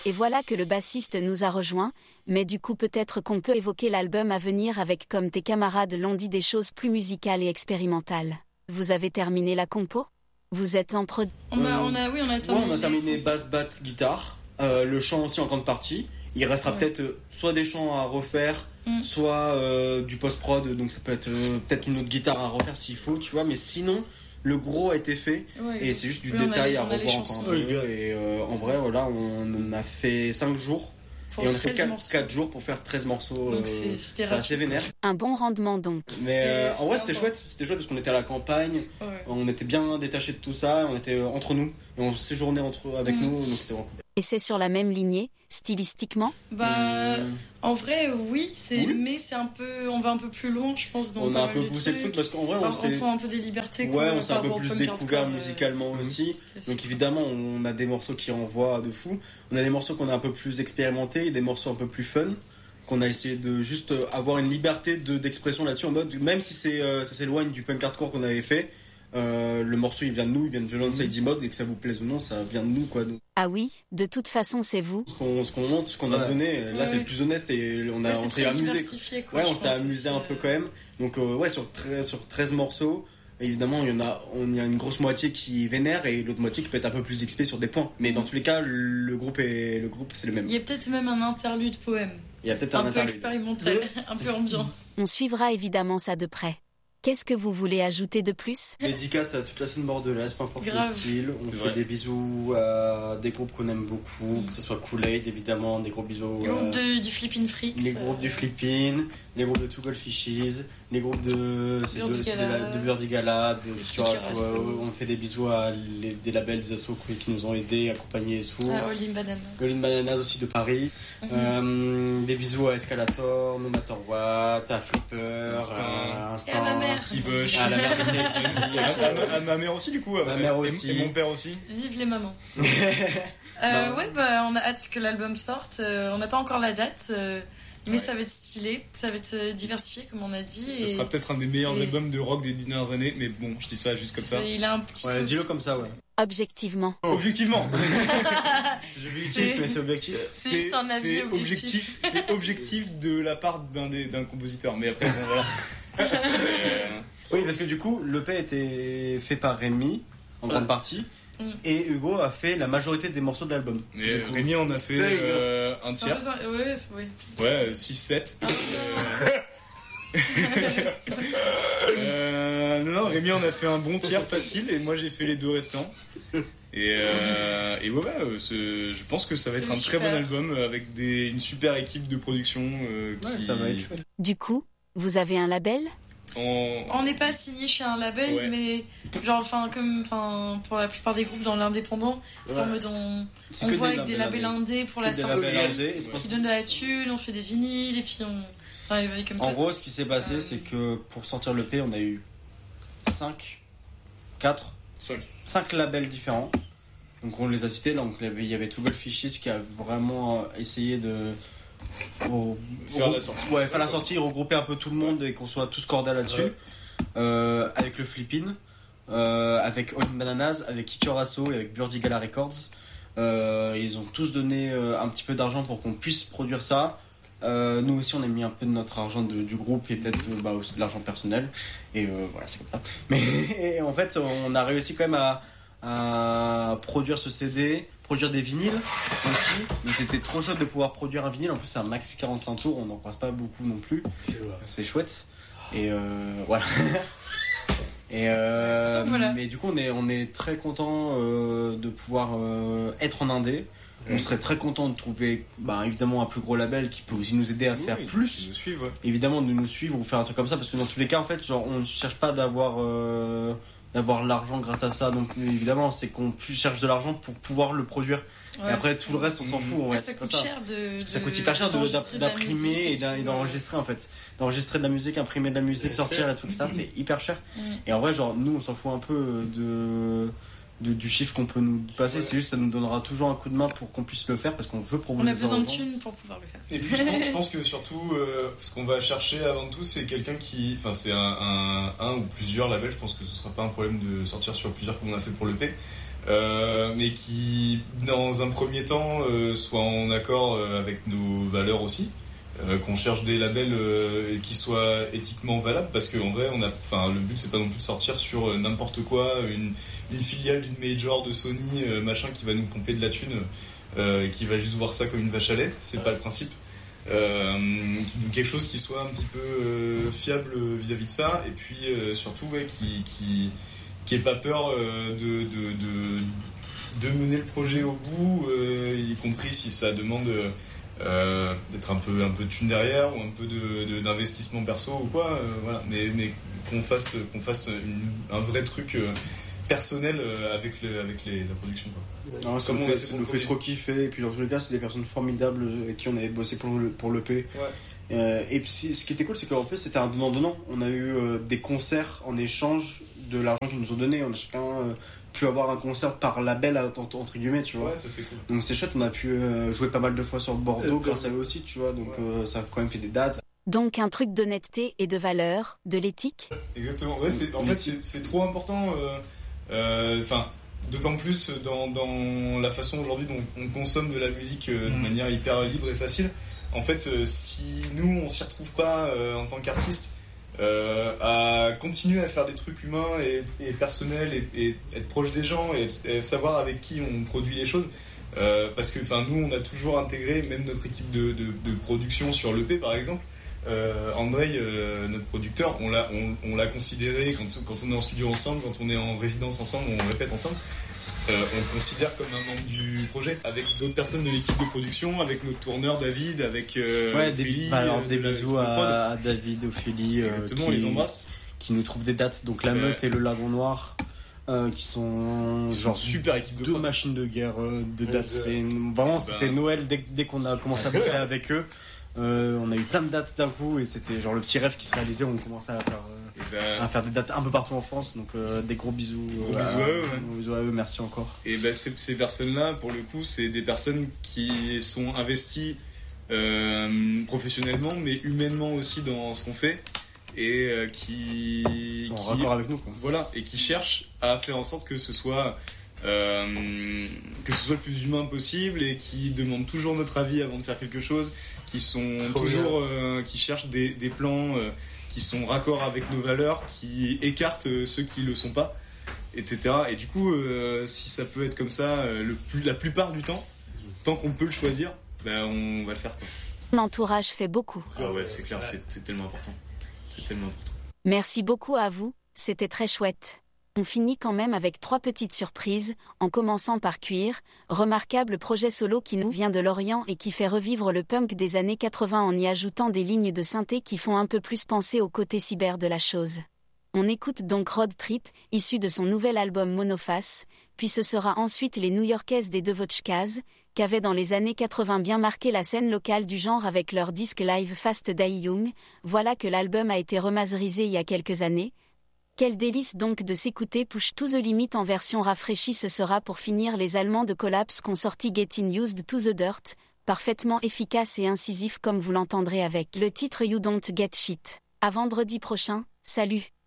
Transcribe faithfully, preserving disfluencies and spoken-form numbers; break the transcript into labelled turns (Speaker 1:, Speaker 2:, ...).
Speaker 1: Et voilà que le bassiste nous a rejoints, mais du coup peut-être qu'on peut évoquer l'album à venir avec, comme tes camarades l'ont dit, des choses plus musicales et expérimentales. Vous avez terminé la compo ? Vous êtes en prod ?
Speaker 2: On a, on a, oui, on a terminé.
Speaker 3: Ouais, on a terminé basse, batte, guitare, euh, le chant aussi en grande partie. Il restera ouais. peut-être euh, soit des chants à refaire, mm. soit euh, du post-prod, donc ça peut être euh, peut-être une autre guitare à refaire s'il faut, tu vois, mais sinon... Le gros a été fait ouais, et c'est juste du oui, détail à revoir encore un peu. Et euh, en vrai, voilà, on a fait cinq jours pour et on a fait quatre jours pour faire treize morceaux. Donc euh, c'est, c'est assez vénère.
Speaker 1: Un bon rendement donc.
Speaker 3: Mais euh, en vrai, c'était chouette. C'était chouette parce qu'on était à la campagne, ouais. on était bien détachés de tout ça, on était entre nous et on séjournait entre avec mmh. nous, donc c'était vraiment cool.
Speaker 1: Et c'est sur la même lignée, stylistiquement ?
Speaker 2: Bah, mmh. en vrai, oui, c'est, oui. mais c'est un peu, on va un peu plus loin, je pense. Dans
Speaker 3: on a un peu poussé le truc parce qu'en vrai, on,
Speaker 2: on prend un peu des libertés.
Speaker 3: Ouais, on s'est un peu plus découvert musicalement euh... aussi. Mmh. Donc évidemment, on a des morceaux qui renvoient de fou. On a des morceaux qu'on a un peu plus expérimentés et des morceaux un peu plus fun. Qu'on a essayé de juste avoir une liberté de, d'expression là-dessus en mode, même si c'est, euh, ça s'éloigne du punk hardcore qu'on avait fait. Euh, le morceau il vient de nous, il vient de Violent Side Mode et que ça vous plaise ou non, ça vient de nous quoi. Nous.
Speaker 1: Ah oui, de toute façon c'est vous.
Speaker 3: Ce qu'on, ce qu'on montre, ce qu'on a ouais. donné, là ouais. c'est le plus honnête et on a,
Speaker 2: ouais,
Speaker 3: on s'est amusé.
Speaker 2: Quoi,
Speaker 3: ouais, on s'est amusé un peu quand même. Donc euh, ouais, sur, sur treize morceaux, évidemment il y en a, on y a une grosse moitié qui est vénère et l'autre moitié qui peut être un peu plus X P sur des points. Mais dans tous les cas, le groupe est, le groupe c'est le même.
Speaker 2: Il y a peut-être même un interlude poème.
Speaker 3: Il y a peut-être
Speaker 2: un,
Speaker 3: un,
Speaker 2: un peu
Speaker 3: interlude.
Speaker 2: expérimental, un peu ambiant.
Speaker 1: On suivra évidemment ça de près. Qu'est-ce que vous voulez ajouter de plus ?
Speaker 3: Dédicace à toute la scène bordelaise, peu importe le style. On c'est fait vrai. Des bisous à des groupes qu'on aime beaucoup, que ce soit Kool-Aid évidemment, des gros bisous.
Speaker 2: Les groupes euh, du Flippin' Freaks.
Speaker 3: Les groupes euh... du Flippin, les groupes de Two Goldfishes, les groupes de c'est de, c'est de, la, de Birdie Gala, de Curaçao. On fait des bisous à les, des labels, des assos qui nous ont aidés, accompagnés et tout.
Speaker 2: Ah, All In Bananas.
Speaker 3: All In Bananas aussi de Paris. Mm-hmm. Euh, des bisous à Escalator, No Matter What, à Flipper, à Instinct.
Speaker 2: Et à ma mère.
Speaker 4: Qui bush.
Speaker 3: À la mère de Céline.
Speaker 4: à, à ma mère aussi du coup.
Speaker 3: Ma mère aussi.
Speaker 4: Et, et mon père aussi.
Speaker 2: Vive les mamans. euh, ouais, bah on a hâte que l'album sorte. Euh, on n'a pas encore la date. Euh, Mais ouais. ça va être stylé, ça va être diversifié comme on a dit.
Speaker 4: Ça
Speaker 2: et...
Speaker 4: sera peut-être un des meilleurs et... albums de rock des dernières années, mais bon, je dis ça juste comme ça.
Speaker 2: Il a un petit.
Speaker 3: Ouais, dis-le comme ça, ouais.
Speaker 1: Objectivement.
Speaker 4: Oh. Objectivement.
Speaker 3: C'est objectif, c'est... mais c'est objectif.
Speaker 2: C'est, c'est juste un avis
Speaker 4: c'est
Speaker 2: objectif.
Speaker 4: objectif. C'est objectif de la part d'un, des, d'un compositeur, mais après, bon, voilà.
Speaker 3: Oui, parce que du coup, l'E P a été fait par Rémi, en grande partie. Mm. Et Hugo a fait la majorité des morceaux de l'album.
Speaker 4: Et Rémi en a fait euh, un tiers.
Speaker 2: Ah, ouais, ouais.
Speaker 4: Ouais, six sept. Ah, euh... euh, non, non, Rémi en a fait un bon tiers facile et moi j'ai fait les deux restants. Et, euh, et ouais, ouais ce, je pense que ça va être un super. Très bon album avec des, une super équipe de production. Euh, qui...
Speaker 3: Ouais, ça va être chouette.
Speaker 1: Du coup, vous avez un label ?
Speaker 2: On... on n'est pas signé chez un label, ouais. mais genre, enfin, comme, enfin, pour la plupart des groupes dans l'indépendant, ouais. c'est en mode on, on voit avec des labels indés pour la sortie, qui donnent de la thune, on fait des vinyles et puis on, enfin, comme ça.
Speaker 3: En gros, ce qui s'est passé, euh... c'est que pour sortir le P, on a eu cinq, quatre, cinq labels différents. Donc on les a cités. Donc il y avait Two Goldfishes qui a vraiment essayé de Pour,
Speaker 4: faire, la sortie.
Speaker 3: Ouais, faire la sortie, regrouper un peu tout le monde et qu'on soit tous cordés là-dessus. Ouais. Euh, avec le Flippin, euh, avec All In Bananas, avec Curaçao et avec Birdie Gala Records. Euh, ils ont tous donné euh, un petit peu d'argent pour qu'on puisse produire ça. Euh, nous aussi, on a mis un peu de notre argent de, du groupe et peut-être bah, aussi de l'argent personnel. Et euh, voilà, c'est comme ça. Mais en fait, on a réussi quand même à, à produire ce C D. Produire des vinyles aussi, mais c'était trop chouette de pouvoir produire un vinyle. En plus, c'est un maxi quarante-cinq tours, on n'en croise pas beaucoup non plus.
Speaker 4: C'est, vrai.
Speaker 3: C'est chouette. Et euh, voilà. Et euh, voilà. Mais du coup, on est, on est très content euh, de pouvoir euh, être en indé. Ouais. On serait très content de trouver bah, évidemment un plus gros label qui peut aussi nous aider à oui, faire plus.
Speaker 4: Nous suivre, ouais.
Speaker 3: Évidemment, de nous suivre ou faire un truc comme ça, parce que dans tous les cas, en fait, genre, on ne cherche pas d'avoir. Euh, d'avoir l'argent grâce à ça, donc évidemment c'est qu'on cherche de l'argent pour pouvoir le produire. Ouais, et après tout le reste on s'en fout,
Speaker 2: ouais,
Speaker 3: ouais,
Speaker 2: ça coûte
Speaker 3: ça.
Speaker 2: cher de, de
Speaker 3: ça coûte hyper cher de, d'imprimer et, et d'enregistrer en fait, d'enregistrer de la musique, imprimer de la musique, sortir et tout ça, c'est hyper cher. Mmh. Et en vrai genre nous on s'en fout un peu de, de du chiffre qu'on peut nous passer, ouais. C'est juste ça nous donnera toujours un coup de main pour qu'on puisse le faire parce qu'on veut proposer.
Speaker 2: On a besoin de thunes pour pouvoir le faire.
Speaker 4: Et puis je pense, je pense que surtout euh, ce qu'on va chercher avant tout c'est quelqu'un qui, enfin c'est un, un, un ou plusieurs labels, je pense que ce sera pas un problème de sortir sur plusieurs comme on a fait pour le P. euh, mais qui, dans un premier temps, euh, soit en accord euh, avec nos valeurs aussi, euh, qu'on cherche des labels euh, qui soient éthiquement valables, parce qu'en vrai, on a, enfin, le but c'est pas non plus de sortir sur euh, n'importe quoi, une, une filiale d'une major de Sony, euh, machin, qui va nous pomper de la thune, euh, et qui va juste voir ça comme une vache à lait. C'est pas le principe. Euh, quelque chose qui soit un petit peu euh, fiable vis-à-vis de ça, et puis euh, surtout ouais, qui qui qui ait pas peur euh, de, de de de mener le projet au bout, euh, y compris si ça demande euh, d'être un peu un peu de thune derrière ou un peu de, de d'investissement perso ou quoi, euh, voilà, mais mais qu'on fasse qu'on fasse une, un vrai truc euh, personnel avec le, avec les, la production, quoi.
Speaker 3: Non, ça, nous fait, ça nous fait trop kiffer, et puis dans tous les cas c'est des personnes formidables avec qui on avait bossé pour le, pour l'E P.
Speaker 4: Ouais.
Speaker 3: Euh, et puis ce qui était cool, c'est qu'en fait c'était un donnant-donnant. On a eu euh, des concerts en échange de l'argent qu'ils nous ont donné. On a chacun euh, pu avoir un concert par label entre, entre guillemets, tu vois.
Speaker 4: Ouais, ça c'est cool.
Speaker 3: Donc c'est chouette, on a pu euh, jouer pas mal de fois sur Bordeaux euh, grâce à eux aussi, tu vois. Donc ouais. euh, ça a quand même fait des dates.
Speaker 1: Donc un truc d'honnêteté et de valeur, de l'éthique.
Speaker 4: Exactement. Ouais, c'est, en fait c'est, c'est trop important. Euh, enfin. Euh, D'autant plus dans, dans la façon aujourd'hui dont on consomme de la musique euh, de mmh. manière hyper libre et facile. En fait, euh, si nous, on s'y retrouve pas euh, en tant qu'artiste euh, à continuer à faire des trucs humains et, et personnels et, et être proche des gens et, et savoir avec qui on produit les choses, euh, parce que nous, on a toujours intégré, même notre équipe de, de, de production sur l'E P par exemple, Euh, André, euh, notre producteur, on l'a, on, on l'a considéré quand, quand on est en studio ensemble, quand on est en résidence ensemble, on répète ensemble, euh, on le considère comme un membre du projet, avec d'autres personnes de l'équipe de production, avec notre tourneur David, avec euh,
Speaker 3: ouais,
Speaker 4: Ophélie,
Speaker 3: des, bah, alors,
Speaker 4: euh,
Speaker 3: des bisous à, à David, Ophélie, euh,
Speaker 4: qui, on les embrasse,
Speaker 3: qui nous trouve des dates, donc La Meute ouais. et le Lagon Noir. Euh, qui sont
Speaker 4: Ils
Speaker 3: genre
Speaker 4: sont super équipe de
Speaker 3: deux
Speaker 4: fois.
Speaker 3: machines de guerre euh, de dates. C'est une... vraiment c'était ben... Noël dès, dès qu'on a commencé à bosser avec eux. Euh, on a eu plein de dates d'un coup et c'était genre le petit rêve qui se réalisait. On commençait à faire, euh, ben... à faire des dates un peu partout en France. Donc euh, des gros bisous.
Speaker 4: Gros euh, bisous à eux. Ouais.
Speaker 3: Gros bisous à eux. Merci encore.
Speaker 4: Et ben ces, ces personnes-là, pour le coup, c'est des personnes qui sont investies euh, professionnellement, mais humainement aussi dans ce qu'on fait. Et euh, qui
Speaker 3: Ils sont en
Speaker 4: qui,
Speaker 3: raccord avec nous, quoi.
Speaker 4: Voilà, et qui cherchent à faire en sorte que ce soit euh, que ce soit le plus humain possible et qui demandent toujours notre avis avant de faire quelque chose, qui sont Trop toujours euh, qui cherchent des, des plans euh, qui sont raccord avec nos valeurs, qui écartent euh, ceux qui le sont pas, et cetera. Et du coup, euh, si ça peut être comme ça euh, le plus, la plupart du temps, tant qu'on peut le choisir, ben on va le faire, quoi.
Speaker 1: L'entourage fait beaucoup.
Speaker 4: Ah ouais, c'est clair, c'est, c'est tellement important. C'est tellement important.
Speaker 1: Merci beaucoup à vous, c'était très chouette. On finit quand même avec trois petites surprises, en commençant par Cuir, remarquable projet solo qui nous vient de Lorient et qui fait revivre le punk des années quatre-vingts en y ajoutant des lignes de synthé qui font un peu plus penser au côté cyber de la chose. On écoute donc Road Trip, issu de son nouvel album Monoface, puis ce sera ensuite les New-Yorkaises des Devotchkas, qu'avaient dans les années quatre-vingts bien marqué la scène locale du genre avec leur disque live Fast Die Young. Voilà que l'album a été remasterisé il y a quelques années. Quel délice donc de s'écouter Push to the Limit en version rafraîchie. Ce sera pour finir les Allemands de Collapse qu'ont sorti Getting Used to the Dirt, parfaitement efficace et incisif comme vous l'entendrez avec le titre You Don't Get Shit. À vendredi prochain, salut.